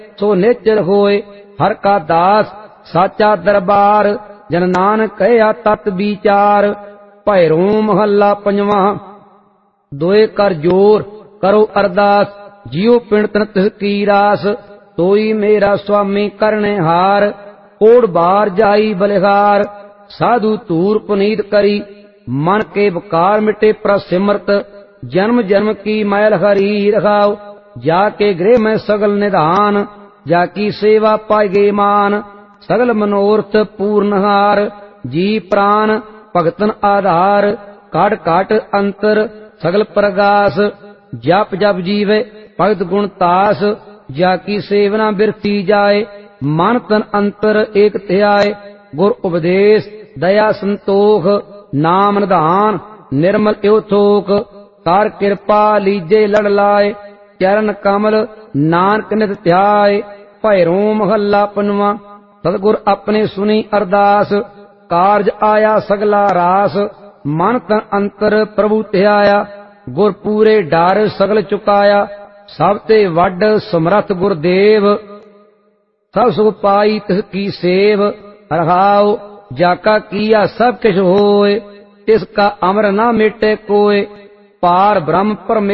सो निचर होए। हर का दास साचा दरबार, जन नानक कहया तत विचार। भैरो महला पंजवा। दोए कर जोर करो अरदास, जियो पिंड तन तिस की रास। सोई मेरा स्वामी करने हार, ओढ़ बार जाई बलिहार। साधु तूर पुनीत करी, मन के बकार मिटे प्रसिमरत। जन्म जन्म की मैल हरी रखाओ, जाके गृह में सगल निधान। जाकी सेवा पाए गे मान, सगल मनोरथ पूर्णहार। जी प्राण भगतन आधार, काट काट अंतर सगल प्रगास। जप जप जीवे भगत गुण तास, जाकी सेवना बिरती जाए। मन तन अंतर एक ध्याय, गुर उपदेश दया संतोख। नाम निधान निर्मल एव थोक, कर कृपा लीजे लड़ लाए। चरण कमल नानक नित ध्याय। भैरो महला पंजवा। सतगुर अपने सुनी अरदास, कारज आया सगला रास। मन तन अंतर प्रभु ध्याया, गुर पूरे डर सगल चुकाया। सब ते वड समरथ गुरदेव, सब सुख पाई तिस की सेव। रहाओ जाका किया सब किछ होए, तिसका अमर न मिटे कोय। पार ब्रह्म परमेश्वर